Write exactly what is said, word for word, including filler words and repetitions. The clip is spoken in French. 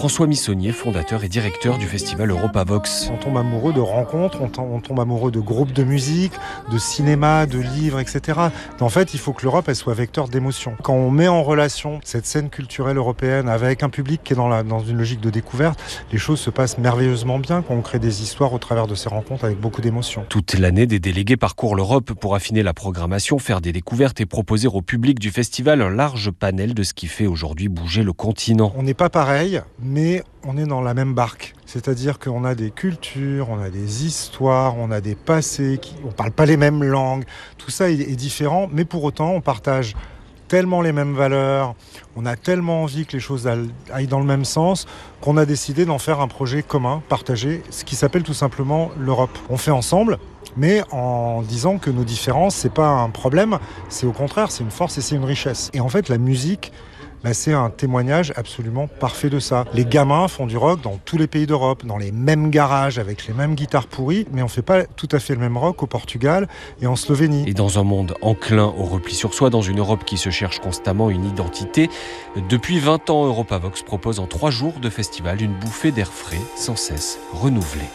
François Missonnier, fondateur et directeur du festival Europavox. On tombe amoureux de rencontres, on tombe, on tombe amoureux de groupes de musique, de cinéma, de livres, et cetera. En fait, il faut que l'Europe elle soit vecteur d'émotion. Quand on met en relation cette scène culturelle européenne avec un public qui est dans, la, dans une logique de découverte, les choses se passent merveilleusement bien quand on crée des histoires au travers de ces rencontres avec beaucoup d'émotion. Toute l'année, des délégués parcourent l'Europe pour affiner la programmation, faire des découvertes et proposer au public du festival un large panel de ce qui fait aujourd'hui bouger le continent. On n'est pas pareil, mais on est dans la même barque. C'est-à-dire qu'on a des cultures, on a des histoires, on a des passés, qui, on ne parle pas les mêmes langues. Tout ça est, est différent, mais pour autant, on partage tellement les mêmes valeurs, on a tellement envie que les choses aillent dans le même sens qu'on a décidé d'en faire un projet commun, partagé, ce qui s'appelle tout simplement l'Europe. On fait ensemble, mais en disant que nos différences, c'est pas un problème, c'est au contraire, c'est une force et c'est une richesse. Et en fait, la musique, bah, c'est un témoignage absolument parfait de ça. Les gamins font du rock dans tous les pays d'Europe, dans les mêmes garages, avec les mêmes guitares pourries, mais on fait pas tout à fait le même rock au Portugal et en Slovénie. Et dans un monde enclin au repli sur soi, dans une Europe qui se cherche constamment une identité, depuis vingt ans, Europavox propose en trois jours de festival une bouffée d'air frais, sans cesse renouvelée.